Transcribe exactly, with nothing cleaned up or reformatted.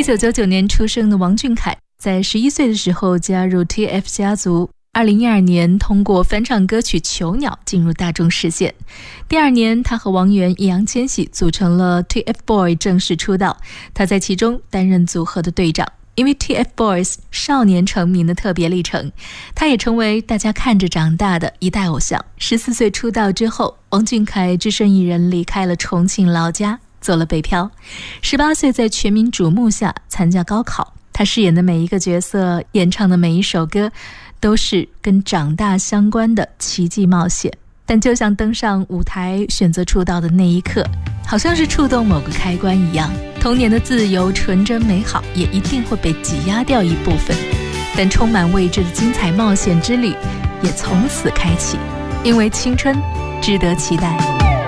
一九九九年出生的王俊凯，在十一岁的时候加入 T F 家族，二零一二年通过翻唱歌曲《囚鸟》进入大众视线。第二年，他和王源、易烊千玺组成了 T F Boys 正式出道，他在其中担任组合的队长。因为 T F Boys 少年成名的特别历程，他也成为大家看着长大的一代偶像。十四岁出道之后，王俊凯只身一人离开了重庆老家，做了北漂。十八岁在全民瞩目下参加高考，他饰演的每一个角色，演唱的每一首歌，都是跟长大相关的奇迹冒险。但就像登上舞台选择出道的那一刻，好像是触动某个开关一样，童年的自由纯真美好也一定会被挤压掉一部分，但充满未知的精彩冒险之旅也从此开启，因为青春值得期待。